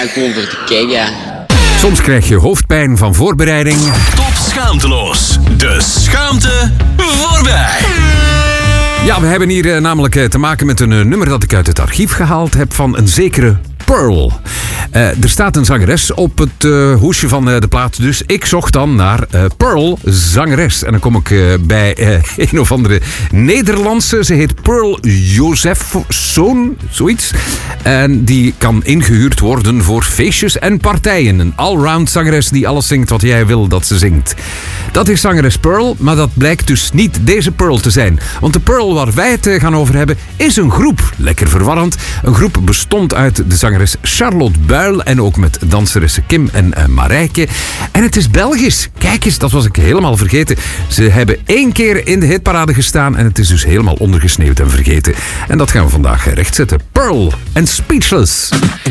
kijk gewoon voor te kijken. Soms krijg je hoofdpijn van voorbereiding. Top schaamteloos. De schaamte voorbij. Ja, we hebben hier namelijk te maken met een nummer dat ik uit het archief gehaald heb van een zekere Pearl. Er staat een zangeres op het hoesje van de plaat, dus ik zocht dan naar Pearl, zangeres. En dan kom ik bij een of andere Nederlandse. Ze heet Pearl Josephson, zoiets. En die kan ingehuurd worden voor feestjes en partijen. Een allround zangeres die alles zingt wat jij wil dat ze zingt. Dat is zangeres Pearl, maar dat blijkt dus niet deze Pearl te zijn. Want de Pearl waar wij het gaan over hebben is een groep. Lekker verwarrend. Een groep bestond uit de zangeres Charlotte Buil en ook met danseressen Kim en Marijke. En het is Belgisch. Kijk eens, dat was ik helemaal vergeten. Ze hebben 1 keer in de hitparade gestaan en het is dus helemaal ondergesneeuwd en vergeten. En dat gaan we vandaag rechtzetten. Pearl en Speechless.